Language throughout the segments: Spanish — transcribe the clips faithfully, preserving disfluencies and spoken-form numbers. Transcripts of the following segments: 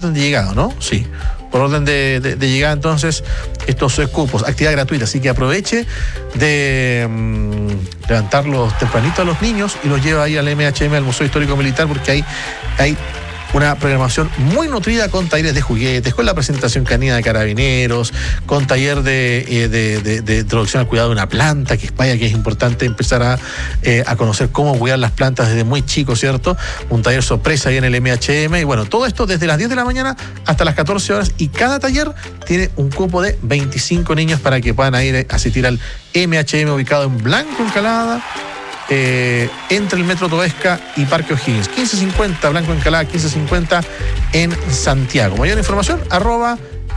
orden de llegada, ¿no? Sí. Por orden de, de, de llegada, entonces, estos cupos, actividad gratuita. Así que aproveche de um, levantarlos tempranito a los niños y los lleva ahí al M H M, al Museo Histórico Militar, porque ahí hay una programación muy nutrida con talleres de juguetes, con la presentación canina de carabineros, con taller de, eh, de, de, de introducción al cuidado de una planta, que vaya que es importante empezar a, eh, a conocer cómo cuidar las plantas desde muy chico, ¿cierto? Un taller sorpresa ahí en el M H M, y bueno, todo esto desde las diez de la mañana hasta las catorce horas, y cada taller tiene un cupo de veinticinco niños para que puedan ir a asistir al M H M ubicado en Blanco Encalada, Eh, entre el Metro Toesca y Parque O'Higgins. quince cincuenta Blanco Encalada, quince cincuenta en Santiago. Mayor información, arroba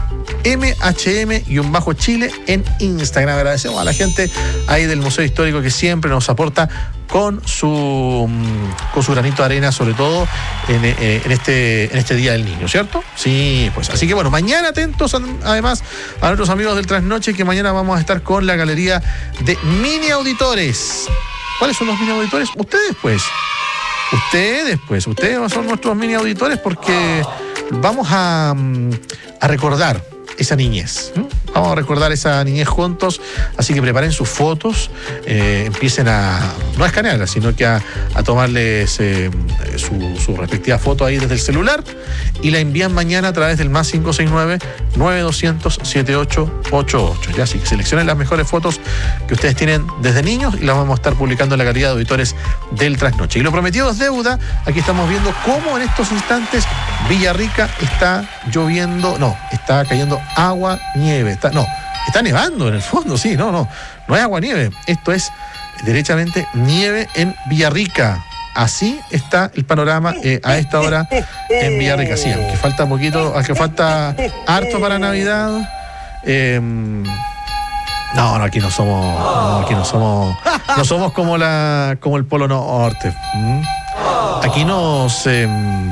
M H M-Chile en Instagram. Agradecemos a la gente ahí del Museo Histórico que siempre nos aporta con su con su granito de arena, sobre todo en, eh, en este en este Día del Niño, ¿cierto? Sí, pues así que bueno, mañana atentos además a nuestros amigos del Trasnoche, que mañana vamos a estar con la galería de mini auditores. ¿Cuáles son los mini auditores? Ustedes, pues. Ustedes, pues. Ustedes son nuestros mini auditores, porque vamos a, a recordar esa niñez. ¿Mm? Vamos a recordar esa niñez juntos, así que preparen sus fotos, eh, empiecen a, no a escanearlas, sino que a, a tomarles eh, su, su respectiva foto ahí desde el celular, y la envían mañana a través del más cinco seis nueve, nueve dos cero cero, siete ocho ocho ocho. Ya, así que seleccionen las mejores fotos que ustedes tienen desde niños y las vamos a estar publicando en la galería de auditores del Trasnoche. Y lo prometido es deuda. Aquí estamos viendo cómo en estos instantes Villarrica está lloviendo, no, está cayendo agua, nieve. Está, no, está nevando en el fondo, sí, no, no, no es agua nieve, esto es derechamente nieve en Villarrica. Así está el panorama eh, a esta hora en Villarrica. Sí, aunque falta poquito, aunque falta harto para Navidad. Eh, no, no, aquí no somos, no, aquí no somos, no somos como la, como el Polo Norte. ¿Mm? Aquí nos, eh,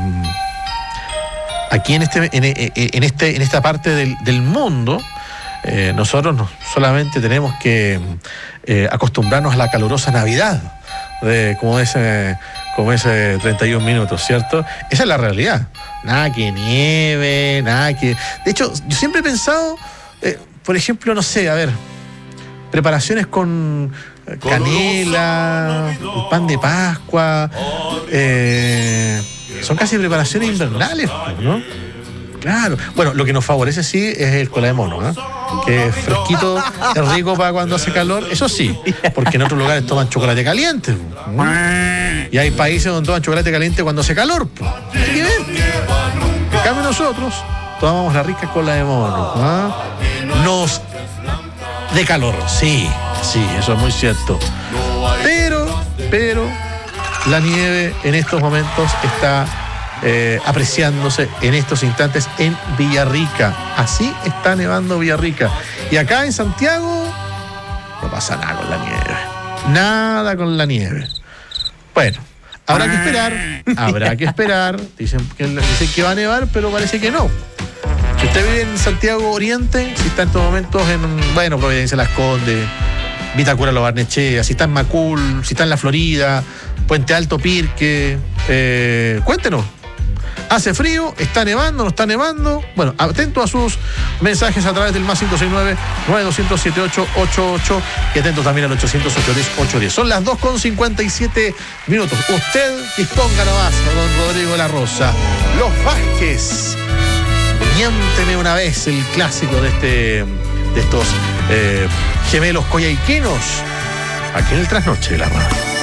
aquí en este, en, en este, en esta parte del, del mundo. Eh, nosotros no, solamente tenemos que eh, acostumbrarnos a la calurosa Navidad, de, como ese como ese treinta y un minutos, ¿cierto? Esa es la realidad. Nada que nieve, nada que... De hecho, yo siempre he pensado, eh, por ejemplo, no sé, a ver, preparaciones con canela, pan de Pascua, eh, son casi preparaciones invernales, ¿no? Claro. Bueno, lo que nos favorece sí es el cola de mono, ¿eh? Que es fresquito, es rico para cuando hace calor, eso sí, porque en otros lugares toman chocolate caliente. ¿Mm? Y hay países donde toman chocolate caliente cuando hace calor. Hay que ver. En cambio nosotros tomamos la rica cola de mono. ¿Ah? Nos de calor, sí, sí, eso es muy cierto. Pero, pero, la nieve en estos momentos está Eh, apreciándose en estos instantes en Villarrica. Así está nevando Villarrica. Y acá en Santiago no pasa nada con la nieve. Nada con la nieve. Bueno, habrá que esperar. Habrá que esperar. Dicen que, dicen que va a nevar, pero parece que no. Si usted vive en Santiago Oriente, si está en estos momentos en, bueno, Providencia Las Condes, Vitacura Lo Barnechea, si está en Macul, si está en la Florida, Puente Alto, Pirque, eh, cuéntenos. ¿Hace frío? ¿Está nevando? ¿No está nevando? Bueno, atento a sus mensajes a través del más cinco seis nueve, nueve dos cero cero, siete ocho ocho ocho, y atento también al ochocientos, ochocientos diez, ochocientos diez. Son las dos con cincuenta y siete minutos. Usted disponga nomás, don Rodrigo La Rosa. Los Vázquez. Miénteme una vez, el clásico de este de estos eh, gemelos coyhaiquenos, aquí en el Trasnoche de la Radio.